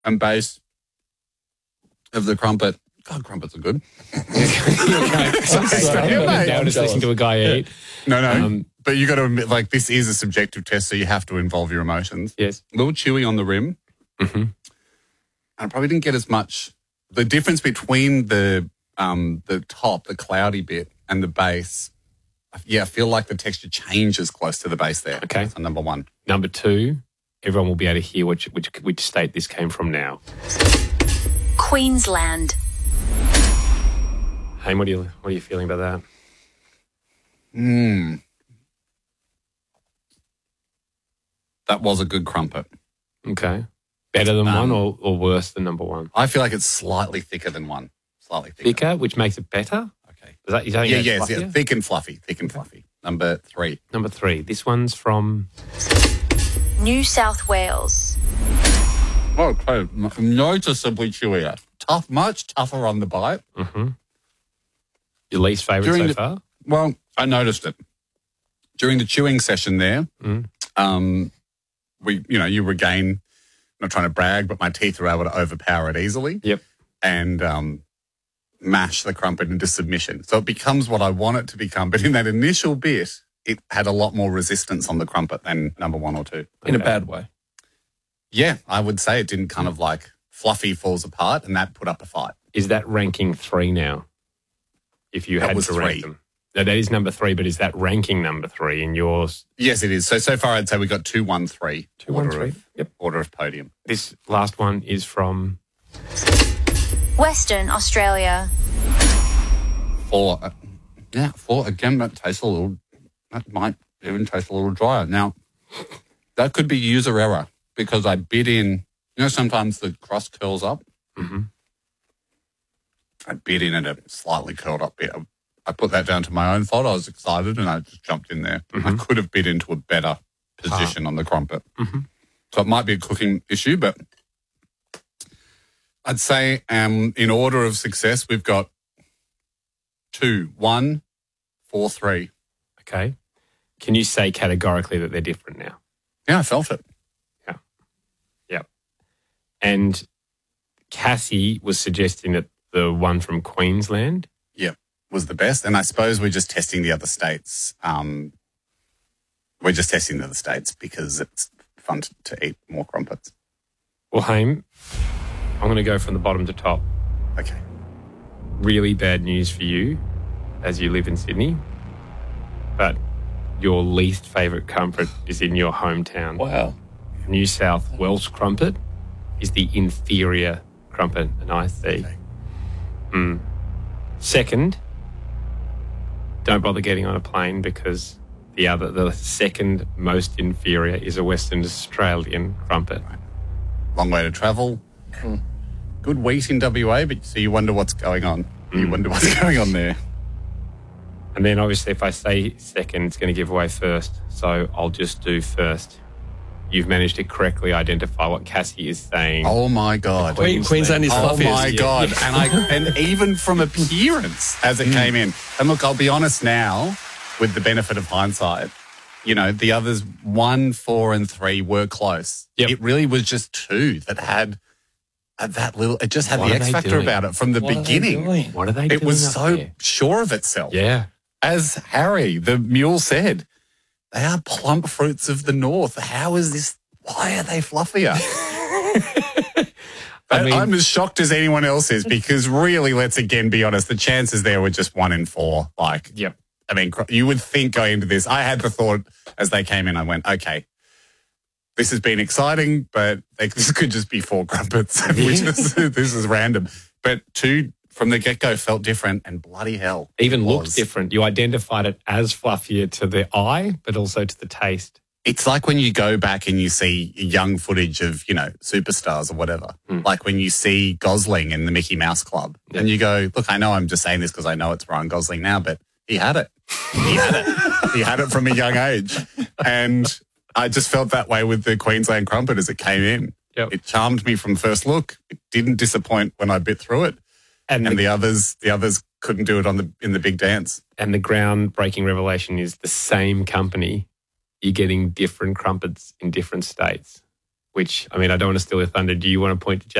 and base of the crumpet. God, crumpets are good. Now just listening to a guy eat. No. But you got to admit, like, this is a subjective test, so you have to involve your emotions. Yes. A little chewy on the rim. Mm-hmm. And I probably didn't get as much. The difference between the top, the cloudy bit, and the base, I feel like the texture changes close to the base there. Okay. That's number one. Number two, everyone will be able to hear which state this came from now. Queensland. Hey, what are you feeling about that? That was a good crumpet. Okay. Better than one or worse than number one? I feel like it's slightly thicker than one. Slightly thicker. Thicker, which makes it better? Okay. Is that, you don't think it's fluffier? thick and fluffy. Thick and fluffy. Number three. Number three. This one's from New South Wales. Oh, okay. Noticeably chewier. Much tougher on the bite. Mm-hmm. Your least favourite so far? Well, I noticed it. During the chewing session there, you regain, not trying to brag, but my teeth are able to overpower it easily. Yep. And mash the crumpet into submission. So it becomes what I want it to become. But in that initial bit, it had a lot more resistance on the crumpet than number one or two. In a bad way. Yeah, I would say it didn't kind of like fluffy falls apart, and that put up a fight. Is that ranking three now? If you had to rank them. No, that is number three, but is that ranking number three in yours? Yes, it is. So far I'd say we got 2, 1, 3. 2, 1, 3. Yep. Order of podium. This last one is from Western Australia. 4. 4. Again, that might even taste a little drier. Now, that could be user error because I bit in, sometimes the crust curls up. Mm-hmm. I bit in at a slightly curled up bit. I put that down to my own fault. I was excited and I just jumped in there. Mm-hmm. I could have bit into a better position on the crumpet. Mm-hmm. So it might be a cooking issue, but I'd say in order of success, we've got 2, 1, 4, 3. Okay. Can you say categorically that they're different now? Yeah, I felt it. Yeah. Yep. And Cassie was suggesting that the one from Queensland was the best. And I suppose we're just testing the other states. We're just testing the other states because it's fun to eat more crumpets. Well, Haim, I'm going to go from the bottom to top. Okay. Really bad news for you as you live in Sydney, but your least favourite crumpet is in your hometown. Wow. New South Wales crumpet is the inferior crumpet, an IC. Okay. Second, don't bother getting on a plane because the second most inferior is a Western Australian crumpet. Right. Long way to travel. Good wheat in WA, but so you wonder what's going on. You wonder what's going on there. And then obviously if I say second, it's going to give away first. So I'll just do first. You've managed to correctly identify what Cassie is saying. Oh my God. Queensland is fluffiest. Oh my God. And even from appearance as it came in. And look, I'll be honest now, with the benefit of hindsight, the others 1, 4 and 3 were close. Yep. It really was just 2 that had that little, it just had What the are X they factor doing? about it from the beginning. What are they doing? It was up so there? sure of itself. Yeah. As Harry, the mule, said, they are plump fruits of the north. How is this? Why are they fluffier? I'm as shocked as anyone else is because really, let's again be honest, the chances there were just 1 in 4. Yep. I mean, you would think going into this, I had the thought as they came in, I went, okay, this has been exciting, but this could just be 4 crumpets. This is random. But 2 from the get-go felt different and bloody hell. Even looked different. You identified it as fluffier to the eye, but also to the taste. It's like when you go back and you see young footage of, superstars or whatever. Like when you see Gosling in the Mickey Mouse Club and you go, look, I know I'm just saying this because I know it's Ryan Gosling now, but he had it. He had it. He had it from a young age. And I just felt that way with the Queensland crumpet as it came in. Yep. It charmed me from first look. It didn't disappoint when I bit through it. And the others couldn't do it in the big dance. And the groundbreaking revelation is the same company. You're getting different crumpets in different states. which, I mean, I don't want to steal your thunder. Do you want to point to